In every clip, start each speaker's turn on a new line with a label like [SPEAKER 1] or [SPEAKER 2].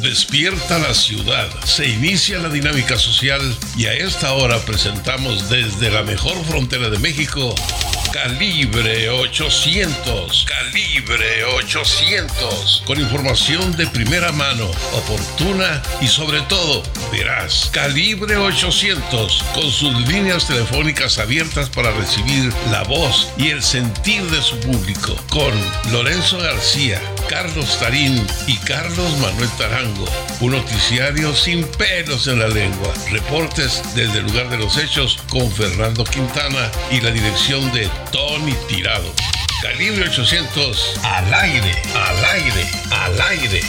[SPEAKER 1] Despierta la ciudad, se inicia la dinámica social y a esta hora presentamos desde la mejor frontera de México, Calibre 800. Calibre 800. Con información de primera mano, oportuna y sobre todo veraz. Calibre 800. Con sus líneas telefónicas abiertas para recibir la voz y el sentir de su público. Con Lorenzo García, Carlos Tarín y Carlos Manuel Tarango. Un noticiario sin pelos en la lengua. Reportes desde el lugar de los hechos con Fernando Quintana y la dirección de Tony Tirado. Calibre 800 al aire, al aire, al aire.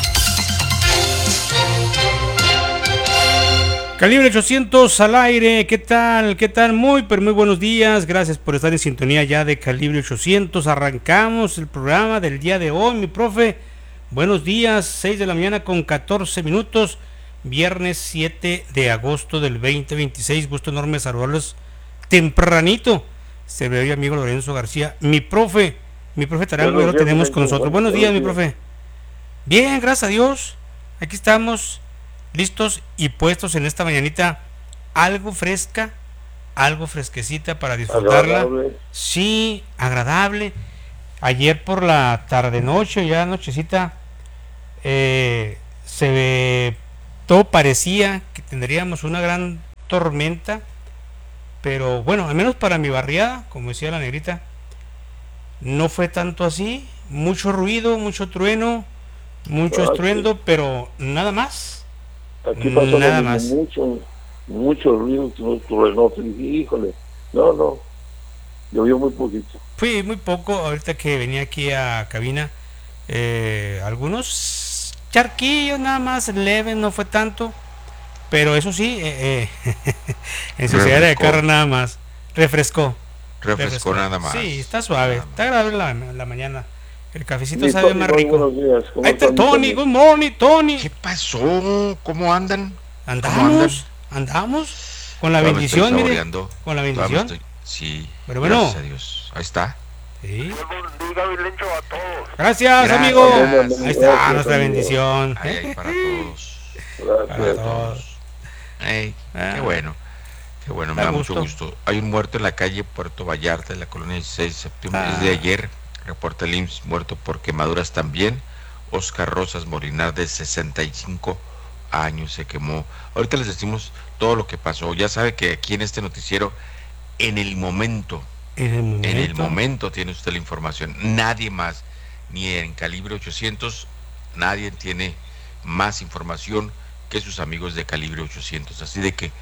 [SPEAKER 2] Calibre 800 al aire, ¿qué tal? ¿Qué tal? Muy buenos días, gracias por estar en sintonía ya de Calibre 800. Arrancamos el programa del día de hoy, mi profe. Buenos días, 6 de la mañana con 14 minutos, viernes 7 de agosto del 2026. Gusto enorme saludarlos tempranito. Se ve amigo Lorenzo García, mi profe Tarango, ya lo tenemos con nosotros. Buenos días, mi profe. Bien, gracias a Dios. Aquí estamos listos y puestos en esta mañanita algo fresca, algo fresquecita para disfrutarla.
[SPEAKER 3] Agradable.
[SPEAKER 2] Sí, agradable. Ayer por la tarde noche, ya nochecita, todo parecía que tendríamos una gran tormenta, pero bueno, al menos para mi barriada, como decía la negrita, no fue tanto así. Mucho ruido, mucho trueno, mucho estruendo, pero nada más.
[SPEAKER 3] Aquí pasó
[SPEAKER 2] nada más.
[SPEAKER 3] mucho ruido, truenoso, y híjole, no, llovió muy poquito.
[SPEAKER 2] Fui muy poco, ahorita que venía aquí a cabina, algunos charquillos nada más, leves, no fue tanto, pero eso sí, en sociedad de carro nada más, refrescó
[SPEAKER 4] nada más.
[SPEAKER 2] Sí, está suave, está agradable la mañana. El cafecito
[SPEAKER 3] Sí,
[SPEAKER 2] sabe
[SPEAKER 3] Tony,
[SPEAKER 2] más rico.
[SPEAKER 3] buenos días. ¿Cómo
[SPEAKER 2] Ahí está
[SPEAKER 3] están,
[SPEAKER 2] Tony, good morning, Tony.
[SPEAKER 4] ¿Qué pasó? ¿Cómo andan?
[SPEAKER 2] Andamos con la
[SPEAKER 4] Todavía
[SPEAKER 2] bendición,
[SPEAKER 4] estoy
[SPEAKER 2] mire,
[SPEAKER 4] saboreando.
[SPEAKER 2] con la
[SPEAKER 4] Todavía
[SPEAKER 2] bendición.
[SPEAKER 4] Sí,
[SPEAKER 2] Pero bueno,
[SPEAKER 4] gracias a Dios. Ahí está.
[SPEAKER 2] Sí.
[SPEAKER 5] Bendiga y lecho a todos.
[SPEAKER 4] Gracias.
[SPEAKER 2] Amigo. Ahí está
[SPEAKER 3] Gracias,
[SPEAKER 2] nuestra
[SPEAKER 3] amigo.
[SPEAKER 2] bendición.
[SPEAKER 4] Ahí para todos.
[SPEAKER 2] Para
[SPEAKER 3] Gracias.
[SPEAKER 2] todos.
[SPEAKER 4] Ey, qué bueno. Qué bueno, me
[SPEAKER 2] Da
[SPEAKER 4] da
[SPEAKER 2] gusto.
[SPEAKER 4] mucho gusto. Hay un muerto en la calle Puerto Vallarta, en la colonia 16 de septiembre.
[SPEAKER 2] Ah.
[SPEAKER 4] Es de ayer. Reporta el IMSS, muerto por quemaduras también. Oscar Rosas Molinar, de 65 años, se quemó. Ahorita les decimos todo lo que pasó. Ya sabe que aquí en este noticiero, en el momento tiene usted la información. Nadie más, ni en Calibre 800, nadie tiene más información que sus amigos de Calibre 800. Así de que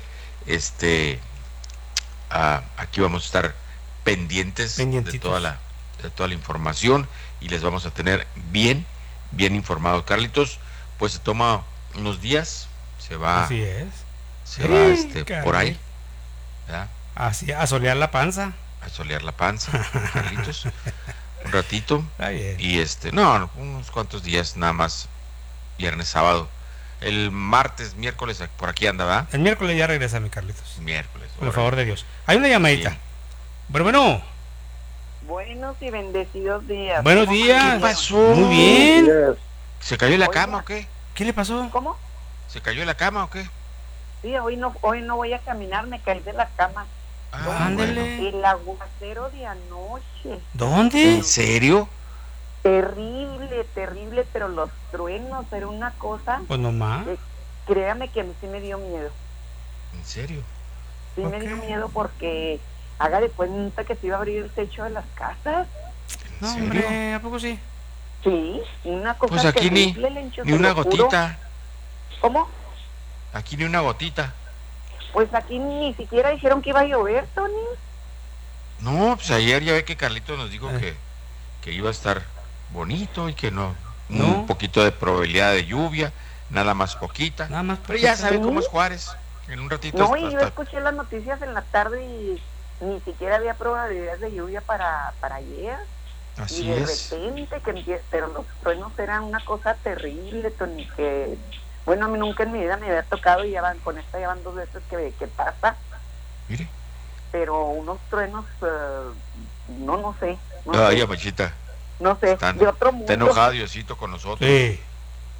[SPEAKER 4] aquí vamos a estar pendientes de toda la información y les vamos a tener bien informados. Carlitos, pues se toma unos días, se va.
[SPEAKER 2] Así es.
[SPEAKER 4] Se va
[SPEAKER 2] caray.
[SPEAKER 4] por ahí, ¿verdad?
[SPEAKER 2] Así, a solear la panza.
[SPEAKER 4] A solear la panza, Carlitos, un ratito.
[SPEAKER 2] Está bien.
[SPEAKER 4] Y unos cuantos días nada más, viernes, sábado. El martes, miércoles, por aquí anda, ¿verdad?
[SPEAKER 2] El miércoles ya regresa, mi Carlitos.
[SPEAKER 4] Miércoles.
[SPEAKER 2] Por el favor de Dios. Hay una llamadita.
[SPEAKER 4] Sí.
[SPEAKER 2] Bueno.
[SPEAKER 5] Buenos y bendecidos días.
[SPEAKER 2] Buenos
[SPEAKER 5] ¿Cómo
[SPEAKER 2] días.
[SPEAKER 5] amanecieron?
[SPEAKER 4] ¿Qué pasó?
[SPEAKER 2] Muy bien.
[SPEAKER 3] Yes.
[SPEAKER 4] ¿Se cayó en la
[SPEAKER 5] Oiga.
[SPEAKER 4] cama o qué?
[SPEAKER 2] ¿Qué le pasó?
[SPEAKER 5] ¿Cómo?
[SPEAKER 4] ¿Se cayó en la cama o qué?
[SPEAKER 5] Sí, hoy no voy a caminar, me caí de la cama.
[SPEAKER 2] Ándele.
[SPEAKER 4] Bueno.
[SPEAKER 5] El aguacero de anoche.
[SPEAKER 2] ¿Dónde?
[SPEAKER 4] ¿En serio?
[SPEAKER 5] Terrible, pero los truenos era una cosa.
[SPEAKER 2] Pues nomás.
[SPEAKER 5] Créame que a mí sí me dio miedo.
[SPEAKER 4] ¿En serio?
[SPEAKER 5] Sí
[SPEAKER 2] ¿Por
[SPEAKER 5] me
[SPEAKER 2] qué?
[SPEAKER 5] dio miedo porque haga de cuenta que se iba a abrir el techo de las casas.
[SPEAKER 4] ¿En
[SPEAKER 2] No,
[SPEAKER 4] serio?
[SPEAKER 2] hombre, ¿a poco sí?
[SPEAKER 5] Sí, una cosa
[SPEAKER 4] Pues aquí
[SPEAKER 5] terrible, Lencho,
[SPEAKER 4] ni
[SPEAKER 5] te
[SPEAKER 4] una
[SPEAKER 5] lo juro.
[SPEAKER 4] gotita.
[SPEAKER 5] ¿Cómo?
[SPEAKER 4] Aquí ni una gotita.
[SPEAKER 5] Pues aquí ni siquiera dijeron que iba a llover, Tony.
[SPEAKER 4] No, pues ayer ya ve que Carlitos nos dijo
[SPEAKER 2] Eh.
[SPEAKER 4] que iba a estar bonito y que no.
[SPEAKER 2] No.
[SPEAKER 4] Un poquito de probabilidad de lluvia, nada más poquita.
[SPEAKER 2] Nada más.
[SPEAKER 4] Pero ya sabe
[SPEAKER 5] Sí.
[SPEAKER 4] cómo es Juárez. En un ratito
[SPEAKER 5] No, y yo
[SPEAKER 4] hasta-
[SPEAKER 5] escuché las noticias en la tarde y ni siquiera había probabilidad de lluvia para ayer.
[SPEAKER 4] Así
[SPEAKER 5] Y de
[SPEAKER 4] es.
[SPEAKER 5] repente, pero los truenos eran una cosa terrible, Tony, que, bueno, a mí nunca en mi vida me había tocado y con esta ya van 2 veces que pasa,
[SPEAKER 4] Mire.
[SPEAKER 5] pero unos truenos, no sé,
[SPEAKER 4] Ay, Amachita.
[SPEAKER 5] no sé,
[SPEAKER 4] Está
[SPEAKER 5] de otro mundo.
[SPEAKER 4] enojado Diosito con nosotros.
[SPEAKER 2] Sí.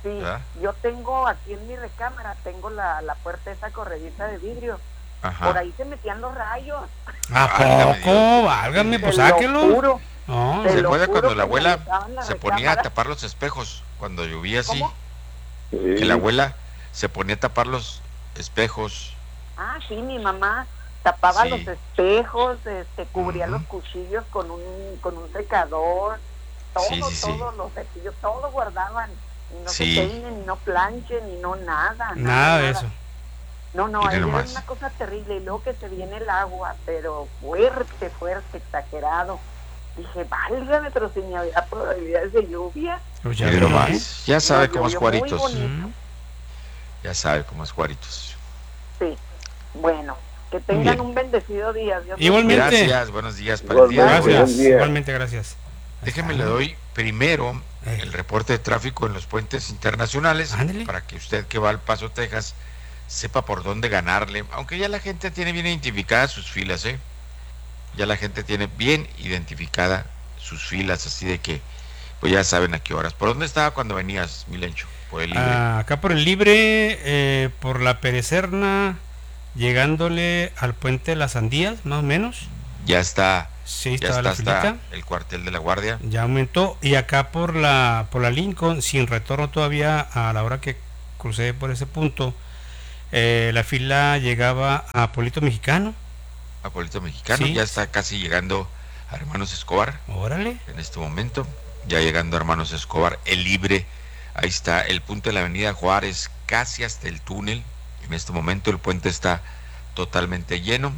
[SPEAKER 5] Sí,
[SPEAKER 4] ¿verdad?
[SPEAKER 5] yo tengo aquí en mi recámara, tengo la puerta esa corrediza de vidrio.
[SPEAKER 4] Ajá.
[SPEAKER 5] Por ahí se metían los rayos.
[SPEAKER 2] ¿A
[SPEAKER 4] Válgame
[SPEAKER 2] poco?
[SPEAKER 4] Dios.
[SPEAKER 2] Válgame,
[SPEAKER 5] Te
[SPEAKER 2] pues
[SPEAKER 5] lo
[SPEAKER 2] sáquelo.
[SPEAKER 5] juro.
[SPEAKER 2] No,
[SPEAKER 5] Te
[SPEAKER 4] ¿Se
[SPEAKER 5] lo
[SPEAKER 4] acuerda
[SPEAKER 5] juro
[SPEAKER 4] cuando la
[SPEAKER 5] que me
[SPEAKER 4] abuela
[SPEAKER 5] aventaban la
[SPEAKER 4] se ponía a
[SPEAKER 5] recámara.
[SPEAKER 4] tapar los espejos cuando llovía así?
[SPEAKER 5] ¿Cómo?
[SPEAKER 4] Que
[SPEAKER 3] Sí.
[SPEAKER 4] la abuela se ponía a tapar los espejos.
[SPEAKER 5] Ah, sí, mi mamá tapaba
[SPEAKER 4] Sí.
[SPEAKER 5] los espejos, cubría
[SPEAKER 4] Ujú.
[SPEAKER 5] los cuchillos con un secador, todo,
[SPEAKER 4] Sí, sí, sí.
[SPEAKER 5] todos los cepillos, todo guardaban. Y no
[SPEAKER 4] Sí.
[SPEAKER 5] se peinen, ni no planchen, ni no nada.
[SPEAKER 2] nada de eso.
[SPEAKER 5] No,
[SPEAKER 4] Mire
[SPEAKER 5] ahí era
[SPEAKER 4] nomás.
[SPEAKER 5] una cosa terrible. Y luego que se viene el agua, pero fuerte, fuerte, exagerado. Dije, válgame, pero si ni había probabilidades de lluvia.
[SPEAKER 2] Pues ya
[SPEAKER 4] Mire
[SPEAKER 2] ve.
[SPEAKER 4] nomás. Ya sabe
[SPEAKER 5] Nos
[SPEAKER 4] cómo es
[SPEAKER 5] llovió muy
[SPEAKER 4] Juaritos.
[SPEAKER 5] bonito.
[SPEAKER 4] Ya sabe cómo es Juaritos.
[SPEAKER 5] Sí, bueno, que
[SPEAKER 4] Bien.
[SPEAKER 5] tengan un bendecido día. Dios los
[SPEAKER 2] Igualmente.
[SPEAKER 5] bendiga.
[SPEAKER 4] Gracias, buenos días para el día de hoy.
[SPEAKER 3] Igualmente.
[SPEAKER 2] Gracias.
[SPEAKER 3] Buen día.
[SPEAKER 2] Igualmente, gracias.
[SPEAKER 4] Déjeme le doy primero
[SPEAKER 2] Eh.
[SPEAKER 4] el reporte de tráfico en los puentes internacionales
[SPEAKER 2] Ándele.
[SPEAKER 4] para que usted que va al Paso, Texas, sepa por dónde ganarle, aunque ya la gente tiene bien identificadas sus filas, ya la gente tiene bien identificada sus filas, así de que pues ya saben a qué horas. ¿Por dónde estaba cuando venías, Milencho? Por el libre.
[SPEAKER 2] Acá por el Libre, por la Perecerna, llegándole al puente de las Sandías, más o menos.
[SPEAKER 4] Ya está,
[SPEAKER 2] Sí,
[SPEAKER 4] ya
[SPEAKER 2] estaba
[SPEAKER 4] está
[SPEAKER 2] la
[SPEAKER 4] hasta
[SPEAKER 2] filita.
[SPEAKER 4] el cuartel de la Guardia.
[SPEAKER 2] Ya aumentó. Y acá por la Lincoln, sin retorno todavía a la hora que crucé por ese punto, la fila llegaba a Pueblito Mexicano.
[SPEAKER 4] A Pueblito Mexicano,
[SPEAKER 2] Sí.
[SPEAKER 4] ya está casi llegando a Hermanos Escobar.
[SPEAKER 2] Órale.
[SPEAKER 4] En este momento, ya llegando a Hermanos Escobar, el Libre, ahí está el punto de la avenida Juárez, casi hasta el túnel. En este momento el puente está totalmente lleno,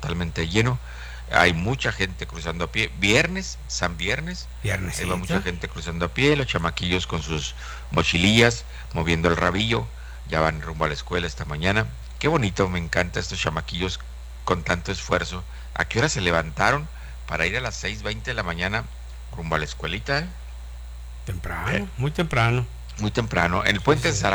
[SPEAKER 4] hay mucha gente cruzando a pie, San Viernes,
[SPEAKER 2] Viernes.
[SPEAKER 4] ahí va mucha gente cruzando a pie, los chamaquillos con sus mochilillas, moviendo el rabillo, ya van rumbo a la escuela esta mañana. Qué bonito, me encanta estos chamaquillos con tanto esfuerzo. ¿A qué hora se levantaron para ir a las 6:20 de la mañana rumbo a la escuelita?
[SPEAKER 2] Temprano, muy temprano.
[SPEAKER 4] Muy temprano. En el puente
[SPEAKER 2] sí.
[SPEAKER 4] de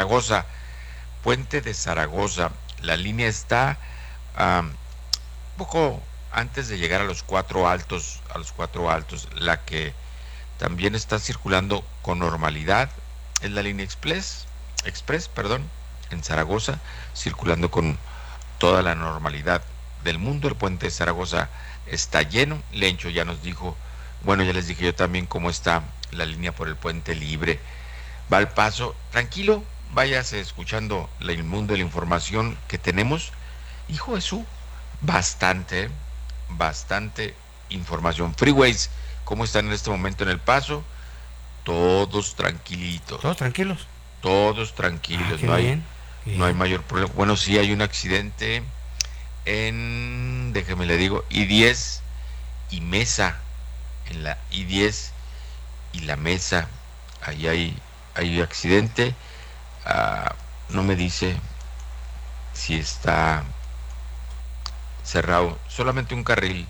[SPEAKER 4] Zaragoza, la línea está un poco antes de llegar a los cuatro altos, la que también está circulando con normalidad es la línea Express, en Zaragoza, circulando con toda la normalidad del mundo. El puente de Zaragoza está lleno. Lencho ya nos dijo, bueno, ya les dije yo también cómo está la línea por el puente Libre. Va al Paso, tranquilo, váyase escuchando el mundo de la información que tenemos. Hijo Jesús, bastante información. Freeways, ¿cómo están en este momento en El Paso? Todos tranquilitos.
[SPEAKER 2] Todos tranquilos.
[SPEAKER 4] Qué no hay mayor problema. Bueno, sí hay un accidente en, déjeme le digo, I-10 y Mesa, en la I-10 y la Mesa, ahí hay accidente. No me dice si está cerrado, solamente un carril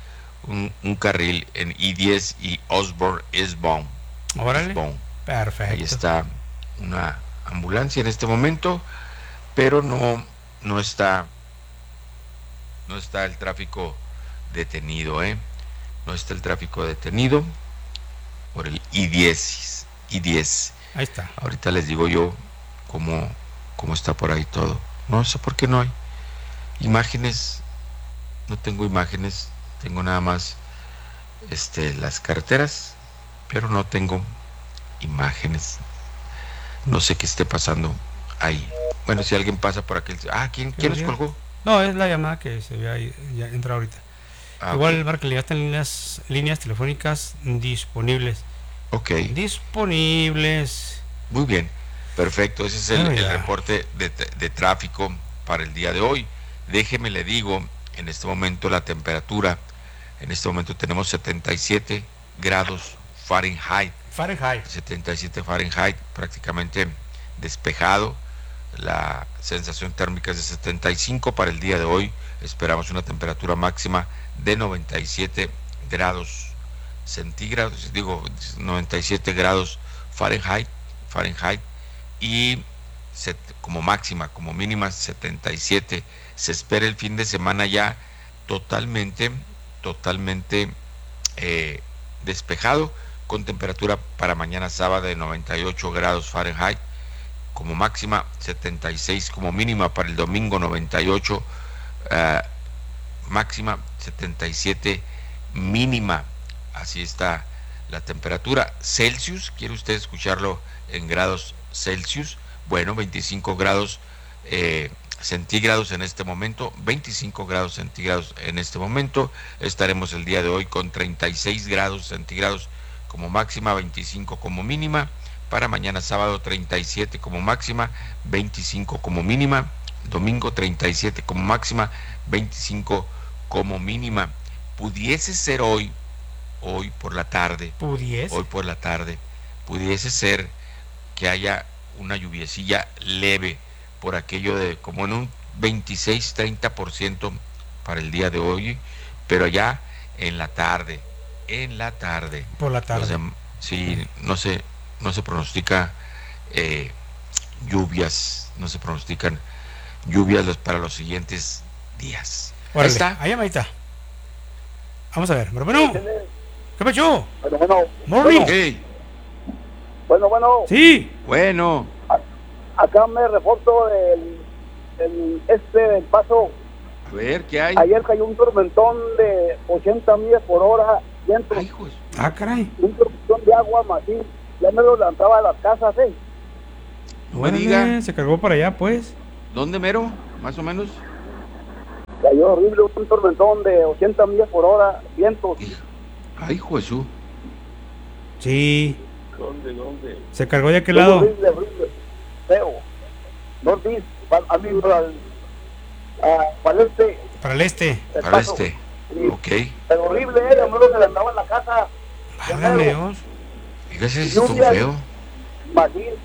[SPEAKER 4] en I-10 y Osborne Eastbound.
[SPEAKER 2] Órale. Perfecto.
[SPEAKER 4] Ahí está una ambulancia en este momento, pero no está el tráfico detenido, no está el tráfico detenido por el I-10.
[SPEAKER 2] Ahí está.
[SPEAKER 4] Ahorita les digo yo cómo está por ahí todo. No sé por qué no hay imágenes. No tengo imágenes, tengo nada más las carreteras, pero no tengo imágenes. No sé qué esté pasando ahí. Bueno, si alguien pasa por aquí, ¿quién nos colgó?
[SPEAKER 2] No, es la llamada que se ve ahí, ya entra ahorita. Igual,
[SPEAKER 4] Ok.
[SPEAKER 2] Marca, ya están líneas telefónicas disponibles.
[SPEAKER 4] Ok,
[SPEAKER 2] Disponibles.
[SPEAKER 4] muy bien, perfecto. Ese es el reporte de tráfico para el día de hoy. Déjeme le digo, en este momento la temperatura, en este momento tenemos 77 grados Fahrenheit. 77 Fahrenheit, prácticamente despejado. La sensación térmica es de 75 para el día de hoy. Esperamos una temperatura máxima de 97 grados centígrados, 97 grados Fahrenheit y como máxima, como mínima 77. Se espera el fin de semana ya totalmente despejado, con temperatura para mañana sábado de 98 grados Fahrenheit como máxima, 76 como mínima. Para el domingo 98 máxima, 77 mínima. Así está la temperatura. Celsius, ¿quiere usted escucharlo en grados Celsius? Bueno, 25 grados centígrados en este momento, 25 grados centígrados en este momento. Estaremos el día de hoy con 36 grados centígrados como máxima, 25 como mínima. Para mañana sábado 37 como máxima, 25 como mínima. Domingo 37 como máxima, 25 como mínima. Pudiese ser hoy por la tarde, pudiese ser que haya una lluviecilla leve, por aquello de como en un 26-30% para el día de hoy, pero ya en la tarde.
[SPEAKER 2] Por la tarde.
[SPEAKER 4] Sí, no se pronostica lluvias para los siguientes días.
[SPEAKER 2] Órale,
[SPEAKER 4] Ahí está.
[SPEAKER 2] ahí está. Vamos a ver, pero bueno, ¿qué pasó?
[SPEAKER 3] Bueno,
[SPEAKER 2] Morning.
[SPEAKER 4] Hey,
[SPEAKER 3] bueno,
[SPEAKER 2] Sí,
[SPEAKER 4] bueno,
[SPEAKER 3] acá me reporto del Paso.
[SPEAKER 4] a ver, ¿qué hay?
[SPEAKER 3] Ayer cayó un tormentón de 80 millas por hora, viento,
[SPEAKER 4] Ay, pues,
[SPEAKER 2] caray.
[SPEAKER 3] un tormentón de agua macizo, ya me lo levantaba a las casas,
[SPEAKER 4] no me
[SPEAKER 2] Órale,
[SPEAKER 4] diga,
[SPEAKER 2] se cargó para allá, pues.
[SPEAKER 4] ¿dónde mero? Más o menos.
[SPEAKER 3] Cayó horrible, un tormentón de 80 millas por hora, vientos.
[SPEAKER 4] Ay, Jesús.
[SPEAKER 2] Sí,
[SPEAKER 3] ¿Dónde?
[SPEAKER 2] se cargó de aquel lado.
[SPEAKER 3] Horrible, feo. Northeast, amigo, para el este.
[SPEAKER 2] Para el este.
[SPEAKER 3] El
[SPEAKER 4] Para
[SPEAKER 3] Paso.
[SPEAKER 4] este.
[SPEAKER 3] Sí.
[SPEAKER 4] Ok.
[SPEAKER 3] Pero horrible, ya me lo se levantaba en la casa.
[SPEAKER 2] Válgame Dios.
[SPEAKER 4] Fíjese, estuvo
[SPEAKER 3] Lluvia.
[SPEAKER 4] feo.
[SPEAKER 3] Macizo.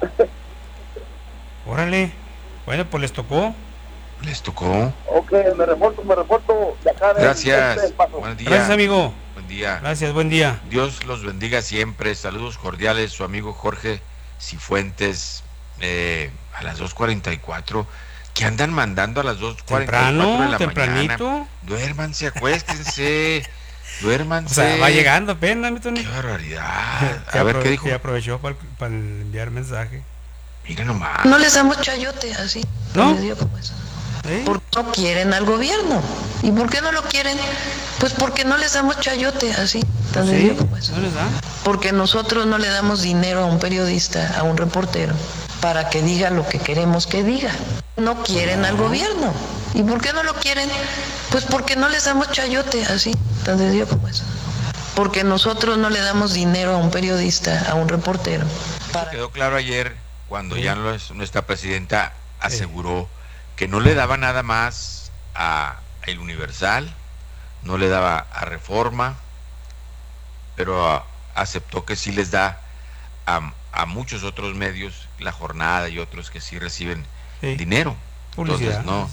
[SPEAKER 2] Órale. Bueno, pues les tocó.
[SPEAKER 4] Les tocó.
[SPEAKER 3] Ok, me reporto de acá del
[SPEAKER 4] Gracias.
[SPEAKER 3] del Paso.
[SPEAKER 4] Buen día.
[SPEAKER 2] Gracias, amigo.
[SPEAKER 4] Buen día.
[SPEAKER 2] Gracias, buen día.
[SPEAKER 4] Dios los bendiga siempre. Saludos cordiales. Su amigo Jorge Cifuentes, a las 2:44. ¿Qué andan mandando a las 2:44 de la
[SPEAKER 2] Tempranito.
[SPEAKER 4] mañana? Duérmanse, acuéstense. Duérmanse.
[SPEAKER 2] O sea, va llegando apenas, mi Tony.
[SPEAKER 4] Qué barbaridad. A ver, ¿qué dijo?
[SPEAKER 2] Que aprovechó para enviar mensaje.
[SPEAKER 4] Mira nomás.
[SPEAKER 6] No les damos chayote así.
[SPEAKER 2] ¿No?
[SPEAKER 6] Les digo como eso.
[SPEAKER 2] ¿Eh?
[SPEAKER 6] ¿Por qué no quieren al gobierno? ¿Y por qué no lo quieren? Pues porque no les damos chayote así. Tan
[SPEAKER 2] ¿Sí?
[SPEAKER 6] sencillo como eso.
[SPEAKER 2] ¿No les da?
[SPEAKER 6] Porque nosotros no le damos dinero a un periodista, a un reportero, para que diga lo que queremos que diga. No quieren al gobierno. ¿Y por qué no lo quieren? Pues porque no les damos chayote así. Tan sencillo como eso. Porque nosotros no le damos dinero a un periodista, a un reportero. Para...
[SPEAKER 4] Quedó claro ayer cuando
[SPEAKER 2] Sí.
[SPEAKER 4] ya nuestra presidenta aseguró que no le daba nada más a El Universal, no le daba a Reforma, pero aceptó que sí les da a muchos otros medios, La Jornada y otros que sí reciben
[SPEAKER 2] Sí.
[SPEAKER 4] dinero.
[SPEAKER 2] Publicidad.
[SPEAKER 4] Entonces,
[SPEAKER 2] sí.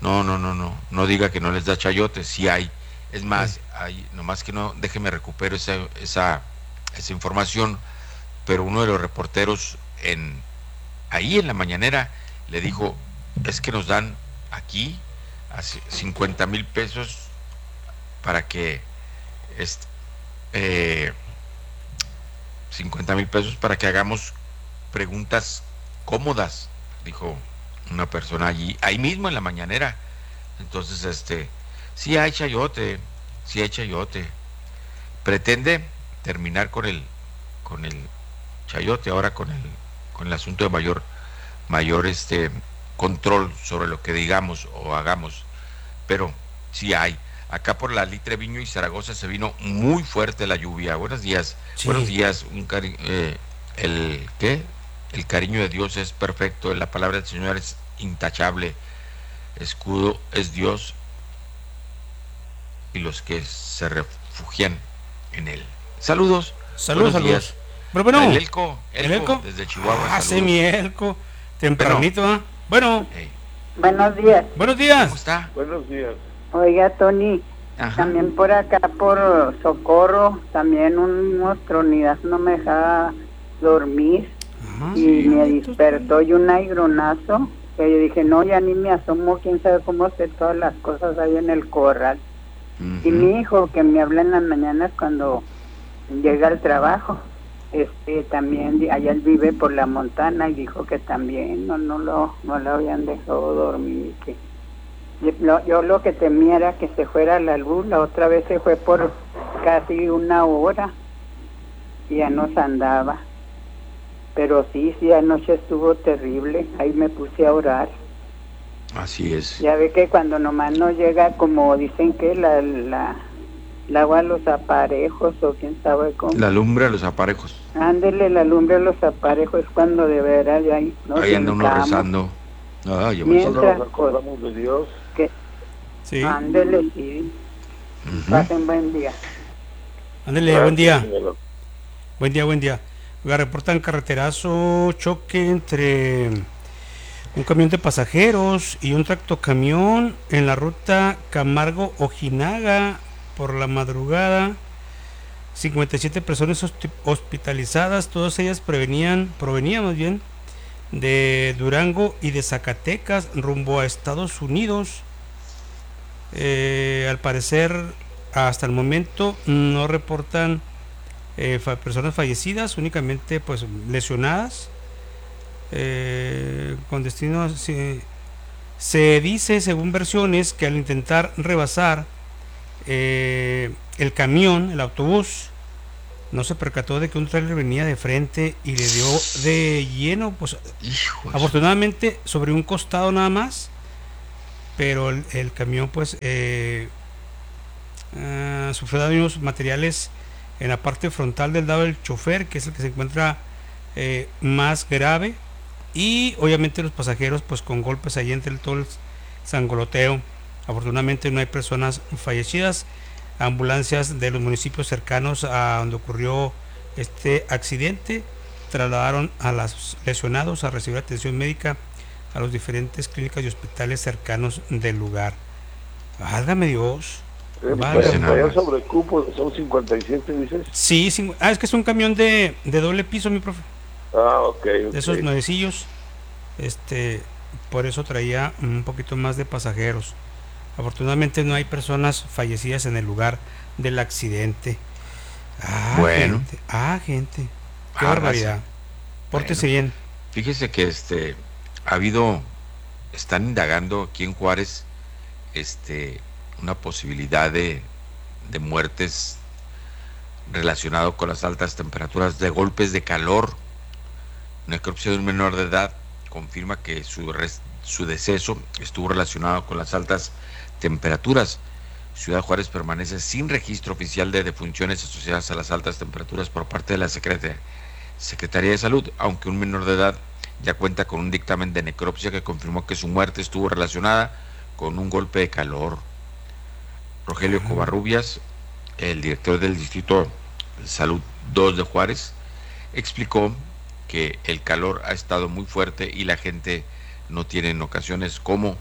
[SPEAKER 4] no diga que no les da chayote, sí hay. Es más, hay, nomás que no, déjeme recupero esa información, pero uno de los reporteros ahí en la mañanera le dijo, es que nos dan aquí 50,000 pesos para que 50,000 pesos para que hagamos preguntas cómodas, dijo una persona ahí mismo en la mañanera. Entonces, sí hay chayote. Pretende terminar con el chayote ahora con el asunto de mayor control sobre lo que digamos o hagamos, pero sí hay. Acá por la Treviño y Zaragoza se vino muy fuerte la lluvia. Buenos días.
[SPEAKER 2] Sí.
[SPEAKER 4] Buenos días. El cariño de Dios es perfecto, la palabra del Señor es intachable, escudo es Dios y los que se refugian en él. Saludos.
[SPEAKER 2] Saludos.
[SPEAKER 4] Buenos días.
[SPEAKER 2] Pero bueno,
[SPEAKER 4] El Elco, desde Chihuahua.
[SPEAKER 2] sí,
[SPEAKER 4] saludos.
[SPEAKER 2] mi Elco. Tempranito, ¿ah? Bueno,
[SPEAKER 4] Hey,
[SPEAKER 5] Buenos días.
[SPEAKER 2] buenos
[SPEAKER 4] ¿cómo
[SPEAKER 2] días.
[SPEAKER 4] está?
[SPEAKER 3] Buenos días.
[SPEAKER 5] Oiga, Tony,
[SPEAKER 4] Ajá.
[SPEAKER 5] también por acá, por Socorro, también unos tronidas no me dejaba dormir
[SPEAKER 2] Ajá.
[SPEAKER 5] y me despertó y un aigronazo que yo dije, no, ya ni me asomo, quién sabe cómo hacer todas las cosas ahí en el corral. Y
[SPEAKER 4] Ujú.
[SPEAKER 5] mi hijo que me habla en las mañanas cuando llega al trabajo,
[SPEAKER 7] también allá él vive por la Montana y dijo que también no lo habían dejado dormir, que yo lo que temía era que se fuera a la luz. La otra vez se fue por casi 1 hora y ya nos andaba, pero sí, anoche estuvo terrible. Ahí me puse a orar.
[SPEAKER 4] Así es.
[SPEAKER 7] Ya ve que cuando nomás no llega, como dicen que el agua a los aparejos, o quién sabe cómo.
[SPEAKER 4] La lumbre a los aparejos.
[SPEAKER 7] Ándele, la lumbre a los aparejos, es cuando de veras ya ahí nos
[SPEAKER 4] ahí anda uno
[SPEAKER 7] hincamos.
[SPEAKER 4] rezando. Yo
[SPEAKER 3] Mientras nos acordamos de Dios.
[SPEAKER 2] Sí.
[SPEAKER 7] Ándele, sí. Pasen buen día.
[SPEAKER 2] Ándele, buen día. Buen día. Oiga, reportan carreterazo, choque entre un camión de pasajeros y un tractocamión en la ruta Camargo-Ojinaga por la madrugada. 57 personas hospitalizadas, todas ellas provenían más bien de Durango y de Zacatecas rumbo a Estados Unidos. Al parecer, hasta el momento no reportan personas fallecidas, únicamente pues lesionadas. Con destino, se dice, según versiones, que al intentar rebasar el camión, el autobús, no se percató de que un tráiler venía de frente y le dio de lleno, pues afortunadamente sobre un costado nada más, pero el camión pues sufrió daños materiales en la parte frontal del lado del chofer, que es el que se encuentra más grave, y obviamente los pasajeros pues con golpes ahí entre todo el sangoloteo. Afortunadamente no hay personas fallecidas. Ambulancias de los municipios cercanos a donde ocurrió este accidente trasladaron a los lesionados a recibir atención médica a las diferentes clínicas y hospitales cercanos del lugar. Válgame Dios.
[SPEAKER 3] Allá sobre cupo son 57, dices.
[SPEAKER 2] Sí, es que es un camión de doble piso, mi profe.
[SPEAKER 3] Ok.
[SPEAKER 2] De esos nuevecillos. Por eso traía un poquito más de pasajeros. Afortunadamente no hay personas fallecidas en el lugar del accidente.
[SPEAKER 4] Bueno.
[SPEAKER 2] Gente. Qué barbaridad. Pórtese bien.
[SPEAKER 4] Fíjese que están indagando aquí en Juárez una posibilidad de muertes relacionado con las altas temperaturas, de golpes de calor. Una necropsia de un menor de edad confirma que su deceso estuvo relacionado con las altas temperaturas. Ciudad Juárez permanece sin registro oficial de defunciones asociadas a las altas temperaturas por parte de la Secretaría de Salud, aunque un menor de edad ya cuenta con un dictamen de necropsia que confirmó que su muerte estuvo relacionada con un golpe de calor. Rogelio Covarrubias, el director del Distrito de Salud 2 de Juárez, explicó que el calor ha estado muy fuerte y la gente no tiene en ocasiones cómo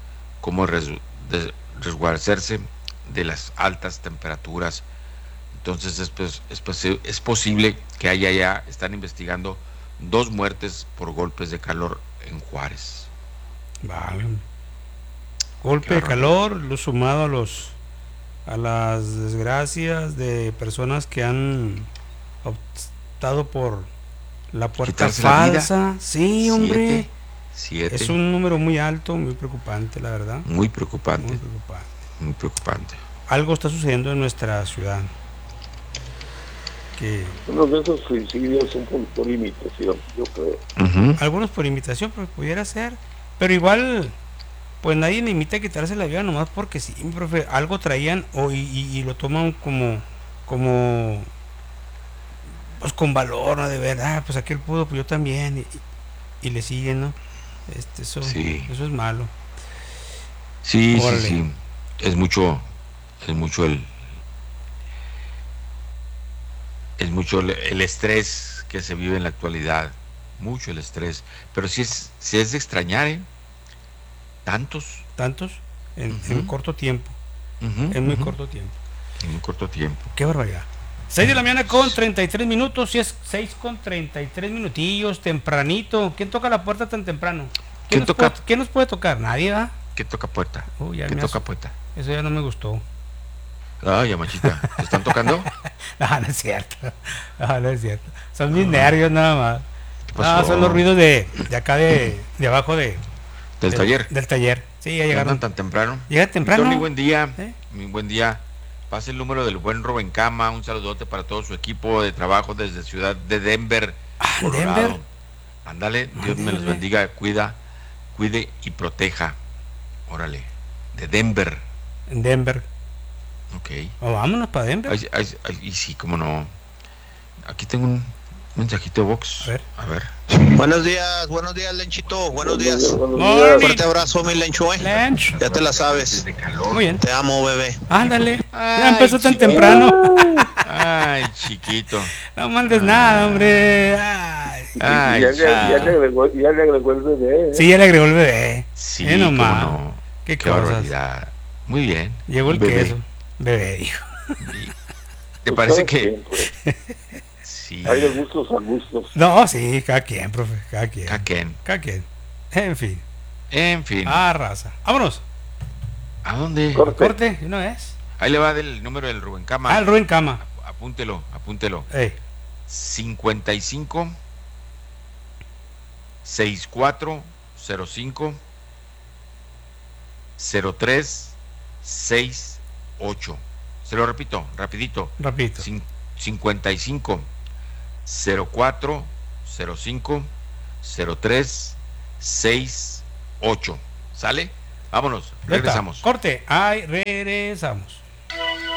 [SPEAKER 4] resguardarse de las altas temperaturas. Entonces es posible que están investigando 2 muertes por golpes de calor en Juárez.
[SPEAKER 2] Vale. Golpe de calor, lo sumado a las desgracias de personas que han optado por la puerta falsa. Sí, hombre.
[SPEAKER 4] 7.
[SPEAKER 2] Es un número muy alto, muy preocupante, la verdad.
[SPEAKER 4] Muy preocupante. Algo
[SPEAKER 2] está sucediendo en nuestra ciudad.
[SPEAKER 3] Unos de esos suicidios son por imitación, yo creo.
[SPEAKER 2] Algunos por imitación, pero pudiera ser. Pero igual, pues nadie le imita a quitarse la vida nomás porque sí, mi profe, algo traían y lo toman como pues con valor, ¿no? De verdad, pues aquel pudo, pues yo también, y le siguen, ¿no? Eso es malo.
[SPEAKER 4] Sí. Es mucho el estrés que se vive en la actualidad, mucho el estrés, pero sí es de extrañar, tantos
[SPEAKER 2] en corto tiempo, muy corto tiempo. Qué barbaridad. 6 de la mañana con 33 minutos, y es 6 con 33 minutillos, tempranito. ¿Quién toca la puerta tan temprano? ¿Quién nos puede tocar? Nadie, ¿va?
[SPEAKER 4] ¿Quién toca puerta?
[SPEAKER 2] ¿Quién toca puerta? Eso ya no me gustó.
[SPEAKER 4] Ay, Yamachita, ¿te están tocando?
[SPEAKER 2] No es cierto. No es cierto. Son mis nervios nada más.
[SPEAKER 4] ¿Qué pasó?
[SPEAKER 2] Son los ruidos de acá de abajo
[SPEAKER 4] ¿Del taller?
[SPEAKER 2] Del taller. Sí, ya
[SPEAKER 4] ¿Andan
[SPEAKER 2] llegaron.
[SPEAKER 4] tan temprano?
[SPEAKER 2] Llega temprano.
[SPEAKER 4] Tony, buen día.
[SPEAKER 2] ¿Eh?
[SPEAKER 4] Mi buen día. Pase el número del buen Rubén Cama. Un saludote para todo su equipo de trabajo desde ciudad de Denver. Colorado.
[SPEAKER 2] Denver.
[SPEAKER 4] Ándale, Dios me los bendiga, cuide y proteja. Órale, de Denver.
[SPEAKER 2] En Denver.
[SPEAKER 4] Ok.
[SPEAKER 2] Vámonos para Denver.
[SPEAKER 4] Y sí, cómo no. Aquí tengo un mensajito de Vox. A ver.
[SPEAKER 8] Buenos días, Lenchito, buenos días.
[SPEAKER 2] Morning.
[SPEAKER 8] Fuerte abrazo, mi Lencho,
[SPEAKER 2] Lench.
[SPEAKER 8] ya te la sabes.
[SPEAKER 2] Muy bien.
[SPEAKER 8] Te amo, bebé.
[SPEAKER 2] Ándale. Ya empezó tan temprano.
[SPEAKER 4] Ay, chiquito.
[SPEAKER 2] No mandes nada, hombre. Ay.
[SPEAKER 3] Ya le agregó el bebé.
[SPEAKER 2] Sí, ya le agregó el bebé.
[SPEAKER 4] Sí,
[SPEAKER 2] nomás.
[SPEAKER 4] cómo no.
[SPEAKER 2] Qué
[SPEAKER 4] Qué
[SPEAKER 2] cosas.
[SPEAKER 4] barbaridad. Muy bien.
[SPEAKER 2] Llegó el
[SPEAKER 4] Bebé.
[SPEAKER 2] queso. Bebé, dijo.
[SPEAKER 4] ¿Te parece que...? Sí.
[SPEAKER 3] Hay de gustos a gustos.
[SPEAKER 2] No, sí, cada quien, profe. Cada quien.
[SPEAKER 4] Caquen.
[SPEAKER 2] Cada quien. En fin.
[SPEAKER 4] En fin.
[SPEAKER 2] Raza. Vámonos.
[SPEAKER 4] ¿A dónde?
[SPEAKER 2] Corte, ¿no es?
[SPEAKER 4] Ahí le va del número del Rubén Cama.
[SPEAKER 2] El Rubén Cama.
[SPEAKER 4] Apúntelo.
[SPEAKER 2] 55
[SPEAKER 4] 6405 0368. Se lo repito, rapidito. 55 0405 0368. ¿Sale? Vámonos, regresamos.
[SPEAKER 2] Corte, regresamos.